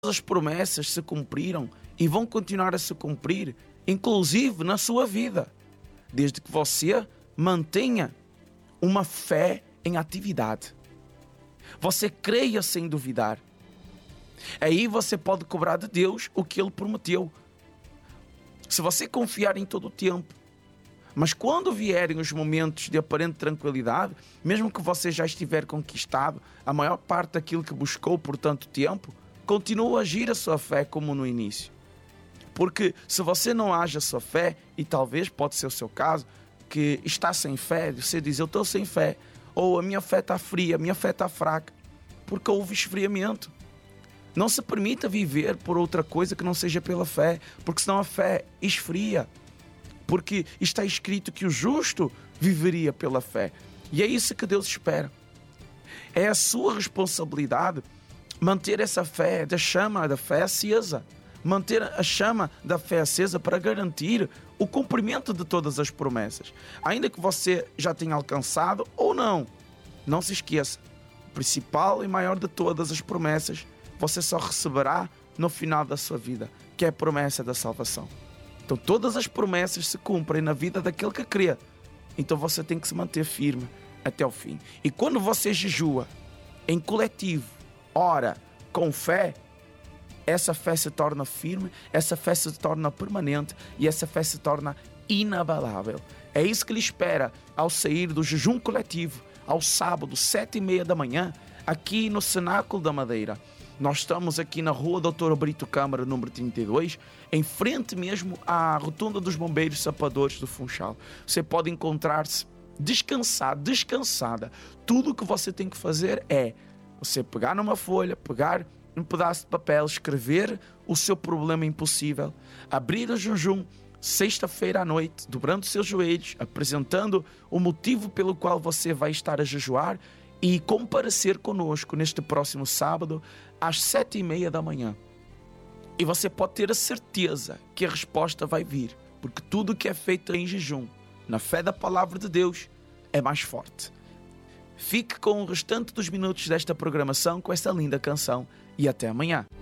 as promessas se cumpriram e vão continuar a se cumprir, inclusive na sua vida, desde que você mantenha uma fé em atividade. Você creia sem duvidar. Aí você pode cobrar de Deus o que Ele prometeu. Se você confiar em todo o tempo. Mas quando vierem os momentos de aparente tranquilidade, mesmo que você já estiver conquistado a maior parte daquilo que buscou por tanto tempo, continua a agir a sua fé como no início. Porque se você não age a sua fé, e talvez pode ser o seu caso, que está sem fé, você diz, eu estou sem fé, ou a minha fé está fria, a minha fé está fraca, porque houve esfriamento. Não se permita viver por outra coisa que não seja pela fé, porque senão a fé esfria. Porque está escrito que o justo viveria pela fé. E é isso que Deus espera. É a sua responsabilidade manter essa fé, da chama da fé acesa. Manter a chama da fé acesa para garantir o cumprimento de todas as promessas. Ainda que você já tenha alcançado ou não. Não se esqueça, o principal e maior de todas as promessas você só receberá no final da sua vida, que é a promessa da salvação. Então todas as promessas se cumprem na vida daquele que crê. Então você tem que se manter firme até o fim. E quando você jejua em coletivo, ora com fé, essa fé se torna firme, essa fé se torna permanente e essa fé se torna inabalável. É isso que lhe espera ao sair do jejum coletivo, ao sábado, 7h30 da manhã, aqui no Cenáculo da Madeira. Nós estamos aqui na rua Doutor Brito Câmara, número 32, em frente mesmo à Rotunda dos Bombeiros Sapadores do Funchal. Você pode encontrar-se descansada. Tudo o que você tem que fazer é você pegar numa folha, pegar um pedaço de papel, escrever o seu problema impossível, abrir o jejum, sexta-feira à noite, dobrando os seus joelhos, apresentando o motivo pelo qual você vai estar a jejuar e comparecer conosco neste próximo sábado às 7h30 da manhã. E você pode ter a certeza que a resposta vai vir, porque tudo que é feito em jejum, na fé da palavra de Deus, é mais forte. Fique com o restante dos minutos desta programação com esta linda canção e até amanhã.